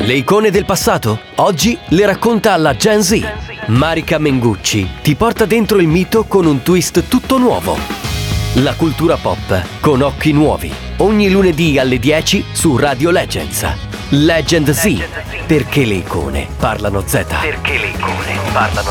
Le icone del passato? Oggi le racconta la Gen Z. Marica Mengucci ti porta dentro il mito con un twist tutto nuovo. La cultura pop con occhi nuovi. Ogni lunedì alle 10 su Radio Legends. Legend Z. Perché le icone parlano Z.